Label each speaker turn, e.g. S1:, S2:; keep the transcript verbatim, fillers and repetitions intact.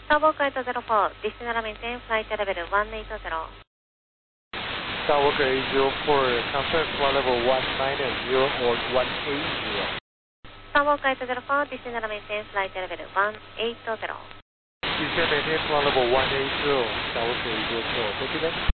S1: Starwalker eight zero four, descend maintain flight level one eight zero.
S2: Starwalker eight zero four, confirm flight level one nine zero or one eight zero.
S1: Starwalker eight zero four, descend maintain flight level one eight zero.
S2: Descend maintain flight level one eight zero, Starwalker eight zero four. Thank you then.